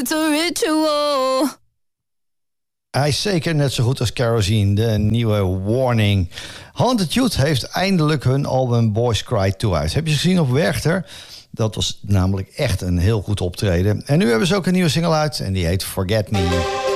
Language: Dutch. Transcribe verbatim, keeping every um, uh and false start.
it's a ritual. Hij is zeker net zo goed als Kerosene, de nieuwe Warning. Haunted Youth heeft eindelijk hun album Boys Cry twee uit. Heb je gezien op Werchter? Dat was namelijk echt een heel goed optreden. En nu hebben ze ook een nieuwe single uit en die heet Forget Me.